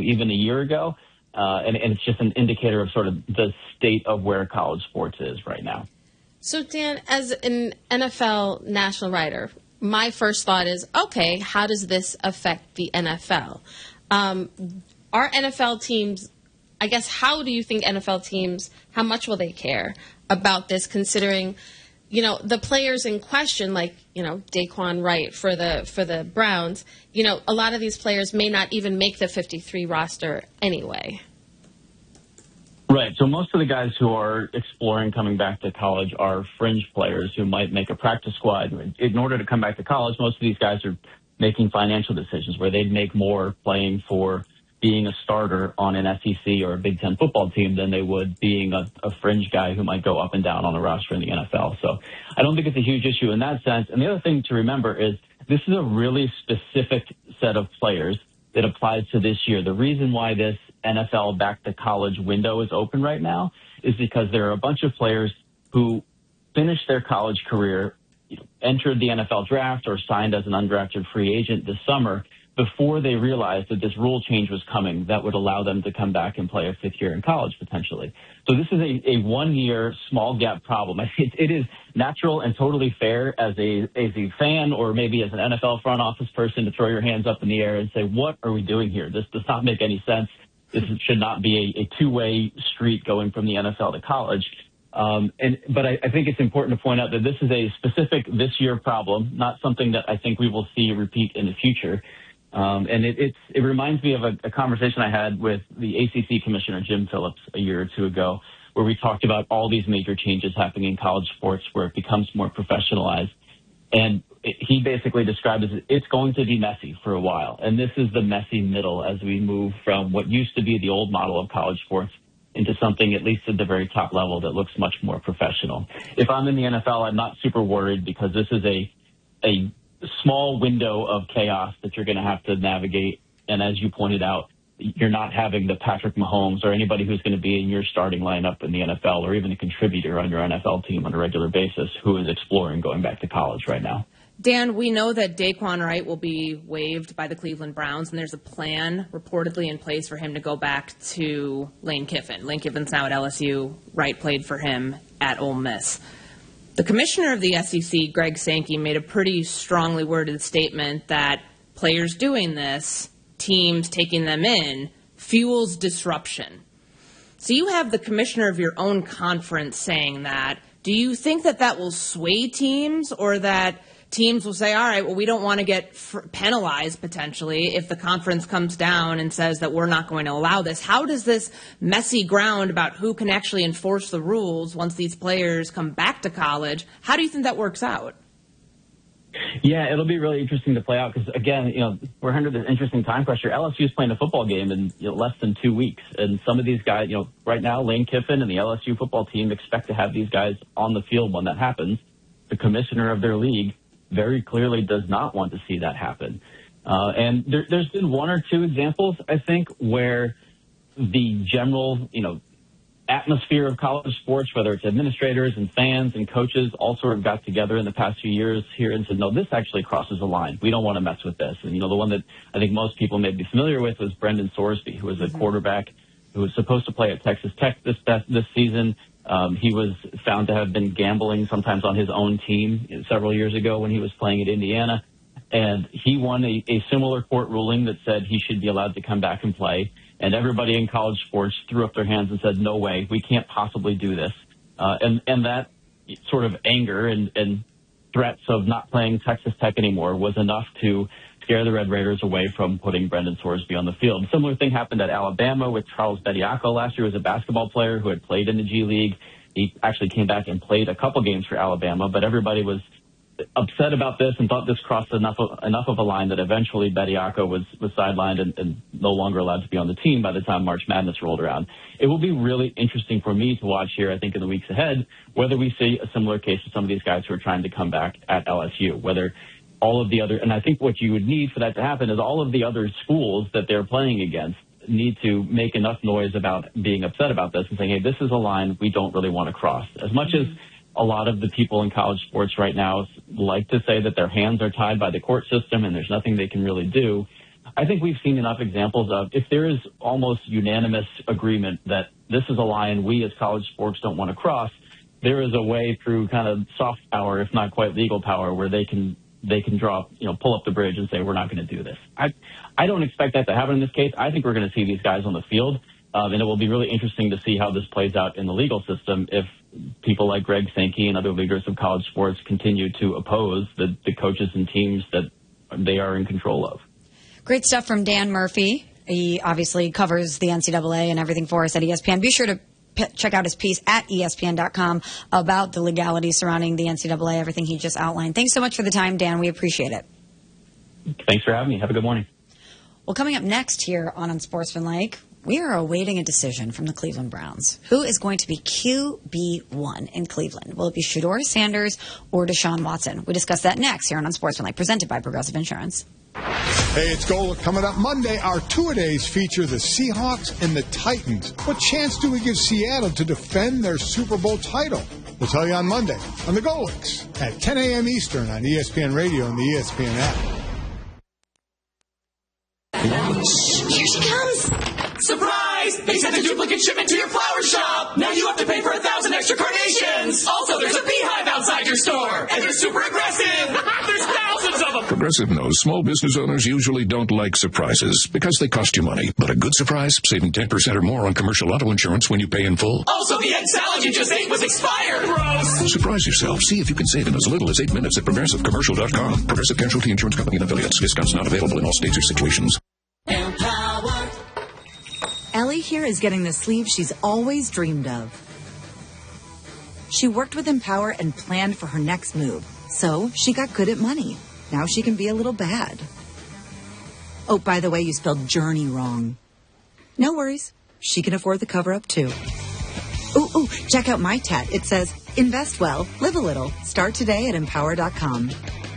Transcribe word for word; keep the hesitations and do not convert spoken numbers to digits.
even a year ago. Uh, and, and it's just an indicator of sort of the state of where college sports is right now. So, Dan, as an N F L national writer, my first thought is, okay, how does this affect the N F L? Um, our N F L teams, I guess, how do you think N F L teams, how much will they care about this, considering, you know, the players in question, like, you know, Daquan Wright for the for the Browns, you know, a lot of these players may not even make the fifty-three roster anyway. Right. So most of the guys who are exploring coming back to college are fringe players who might make a practice squad. In order to come back to college, most of these guys are making financial decisions where they'd make more playing for being a starter on an S E C or a Big Ten football team than they would being a, a fringe guy who might go up and down on the roster in the N F L. So I don't think it's a huge issue in that sense. And the other thing to remember is this is a really specific set of players that applies to this year. The reason why this N F L back to college window is open right now is because there are a bunch of players who finished their college career, entered the N F L draft or signed as an undrafted free agent this summer before they realized that this rule change was coming that would allow them to come back and play a fifth year in college potentially. So this is a, a one-year small gap problem. It, it is natural and totally fair as a, as a fan or maybe as an N F L front office person to throw your hands up in the air and say, what are we doing here? This does not make any sense. This should not be a, a two-way street going from the N F L to college. Um, and, but I, I think it's important to point out that this is a specific this year problem, not something that I think we will see repeat in the future. Um, and it, it's, it reminds me of a, a conversation I had with the A C C Commissioner Jim Phillips a year or two ago, where we talked about all these major changes happening in college sports where it becomes more professionalized. And it, he basically described it as it's going to be messy for a while. And this is the messy middle as we move from what used to be the old model of college sports into something, at least at the very top level, that looks much more professional. If I'm in the N F L, I'm not super worried because this is a a small window of chaos that you're going to have to navigate. And as you pointed out, you're not having the Patrick Mahomes or anybody who's going to be in your starting lineup in the N F L or even a contributor on your N F L team on a regular basis who is exploring going back to college right now. Dan, we know that Daquan Wright will be waived by the Cleveland Browns, and there's a plan reportedly in place for him to go back to Lane Kiffin. Lane Kiffin's now at L S U. Wright played for him at Ole Miss. The commissioner of the S E C, Greg Sankey, made a pretty strongly worded statement that players doing this, teams taking them in, fuels disruption. So you have the commissioner of your own conference saying that. Do you think that that will sway teams, or that teams will say, all right, well, we don't want to get f- penalized potentially if the conference comes down and says that we're not going to allow this? How does this messy ground about who can actually enforce the rules once these players come back to college, how do you think that works out? Yeah, it'll be really interesting to play out because, again, you know, we're under this interesting time pressure. L S U is playing a football game in you know, less than two weeks. And some of these guys, you know, right now, Lane Kiffin and the L S U football team expect to have these guys on the field when that happens. The commissioner of their league very clearly does not want to see that happen. Uh, and there, there's been one or two examples, I think, where the general, you know, atmosphere of college sports, whether it's administrators and fans and coaches, all sort of got together in the past few years here and said, no, this actually crosses a line. We don't want to mess with this. And, you know, the one that I think most people may be familiar with was Brendan Sorsby, who was a mm-hmm. quarterback who was supposed to play at Texas Tech this, this season. Um, he was found to have been gambling sometimes on his own team several years ago when he was playing at Indiana. And he won a, a similar court ruling that said he should be allowed to come back and play. And everybody in college sports threw up their hands and said, no way, we can't possibly do this. Uh, and, and that sort of anger and, and threats of not playing Texas Tech anymore was enough to scare the Red Raiders away from putting Brendan Sorsby on the field. A similar thing happened at Alabama with Charles Bediako last year. He was a basketball player who had played in the G League. He actually came back and played a couple games for Alabama, but everybody was upset about this and thought this crossed enough of, enough of a line that eventually Bediako was, was sidelined and, and no longer allowed to be on the team by the time March Madness rolled around. It will be really interesting for me to watch here, I think, in the weeks ahead, whether we see a similar case to some of these guys who are trying to come back at L S U, whether all of the other, and I think what you would need for that to happen is all of the other schools that they're playing against need to make enough noise about being upset about this and saying, hey, this is a line we don't really want to cross. As much as a lot of the people in college sports right now like to say that their hands are tied by the court system and there's nothing they can really do, I think we've seen enough examples of if there is almost unanimous agreement that this is a line we as college sports don't want to cross, there is a way through kind of soft power, if not quite legal power, where they can they can draw, you know, pull up the bridge and say, we're not going to do this. I I don't expect that to happen in this case. I think we're going to see these guys on the field, um, and it will be really interesting to see how this plays out in the legal system if people like Greg Sankey and other leaders of college sports continue to oppose the, the coaches and teams that they are in control of. Great stuff from Dan Murphy. He obviously covers the N C double A and everything for us at E S P N. Be sure to p- check out his piece at E S P N dot com about the legalities surrounding the N C double A, everything he just outlined. Thanks so much for the time, Dan. We appreciate it. Thanks for having me. Have a good morning. Well, coming up next here on Unsportsmanlike, we are awaiting a decision from the Cleveland Browns. Who is going to be Q B one in Cleveland? Will it be Shedeur Sanders or Deshaun Watson? We discuss that next here on Unsportsmanlike, presented by Progressive Insurance. Hey, it's Golic. Coming up Monday, our two-a-days feature the Seahawks and the Titans. What chance do we give Seattle to defend their Super Bowl title? We'll tell you on Monday on the Golics at ten a.m. Eastern on E S P N Radio and the E S P N app. Here she comes! Surprise! They sent a duplicate shipment to your flower shop! Now you have to pay for a thousand extra carnations! Also, there's a beehive outside your store! And they're super aggressive! There's thousands of them! Progressive knows small business owners usually don't like surprises because they cost you money. But a good surprise, saving ten percent or more on commercial auto insurance when you pay in full. Also, the egg salad you just ate was expired! Gross! Surprise yourself. See if you can save in as little as eight minutes at Progressive Commercial dot com. Progressive Casualty Insurance Company and affiliates. Discounts not available in all states or situations. Empower. Ellie here is getting the sleeve she's always dreamed of. She worked with Empower and planned for her next move. So she got good at money. Now she can be a little bad. Oh, by the way, you spelled journey wrong. No worries. She can afford the cover-up, too. Ooh, ooh, check out my tat. It says, invest well, live a little. Start today at Empower dot com.